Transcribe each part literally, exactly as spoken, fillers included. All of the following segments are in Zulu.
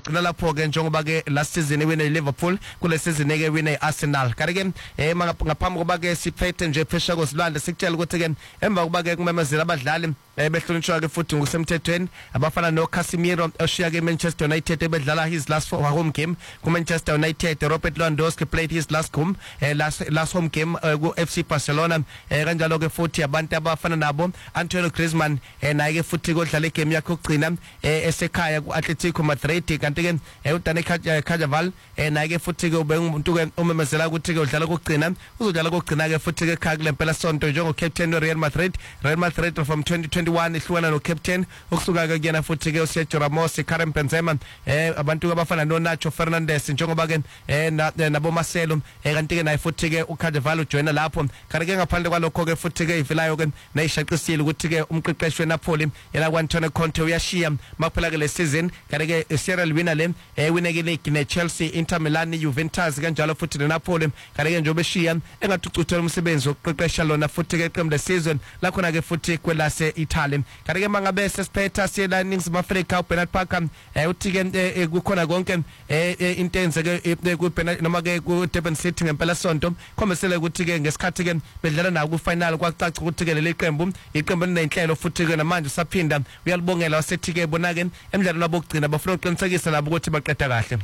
uzogcina lapho ke njengoba ke last season iwine Liverpool kule season ke wine Arsenal kanti ke eh ngaphambi koba ke siphethe nje phesha kosilwandle sikutshela ukuthi ke emva koba ke kumemezela abadlali behlonishwa ke futhi ngosemthethweni abafana no Casemiro oshiya ke Manchester United ebedlala his last home game ku Manchester United. Robert Lewandowski played his last home eh, last last home game uh, ku F C Barcelona eh, kanjalo ke futhi abantu abafana nabo Antonio Griezmann eh, naye ke futhi kodlala igame yakhe okugcina eh, esekhaya ku Atletico Madrid kanti ke eh, uDani Carvajal eh, naye ke futhi ke ube umuntu ke umemezela ukuthi ke udlala kokugcina uzodlala kokugcina ke futhi ke khaya kulempela sonto njengo captain no Real Madrid Real Madrid from twenty twenty-one ihlukana no captain okusuka ke kuyena futhi ke uSergio Ramos, Karim Benzema eh abantu abafana no Nacho Fernandez njengoba ke eh nabo Marcelo eh kanti ke naye futhi ke uCarvajal ujoina lapho kanti ke ngaphandle kwalokho ke futhi ke ivilayo ke nayishaqisile ukuthi ke umqeqeshi weNapoli yena kwaNtonio Conte uyashiya makuphela ke le season kanti ke serial winner le eh wineke league ne Chelsea, Inter Milan, Juventus kanjalo futhi neNapoli kanti ke njengoba eshiya engathuthutha umsebenzi wokuqeqesha lona futhi ke iqembu le season la khona ke futhi kwelase Italy kanti ke mangabe sesiphetha siyela eNingizimu Afrika uBernard Parker eh uthi ke kukhona konke eh into enzeke ku noma ke ku Durban City ngempela sonto khombesele ukuthi ke ngesikhathi ke bedlala nawo ku final kwacaca ukuthi ke leli qembu iqembu linenhlelo futhi ke namanje usaphinda uyalibongela wasethi ke bona ke emidlalweni wabo okugcina bafuna uqinisekisa labo ukuthi baqeda kahle.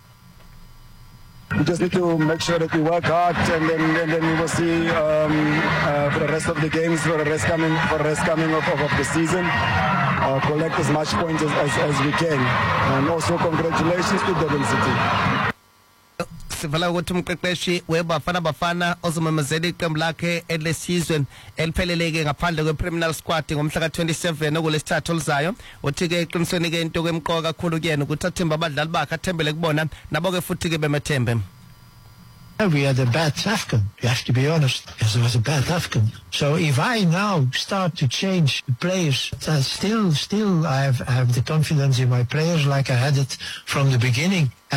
We just need to make sure that we work hard, and then and then we will see um, uh, for the rest of the games, for the rest coming, for the rest coming of, of, of the season, uh, collect as much points as, as, as we can, and also congratulations to Durban City. Sivala ukuthi umqeqeshi webafana bafana ozomemezela iqembu lakhe elesizwe elipheleleke ngaphandle kwePremier Squad ngomhla ka twenty-seven okulesithathu olizayo uthi ke iqinisweni ke into kwemqoka kakhulu kuyena ukuthi athemba abadlali bakhe athembele kubona nabo ke futhi ke bemethembe. We had a bad AFCON, you have to be honest, because it was a bad AFCON. So if I now start to change the players, uh, still, still I have, I have the confidence in my players like I had it from the beginning.